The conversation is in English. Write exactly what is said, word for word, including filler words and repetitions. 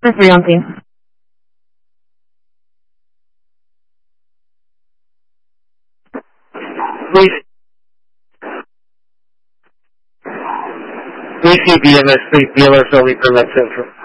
three on scene. We, we see B M S three, B L S only permit central.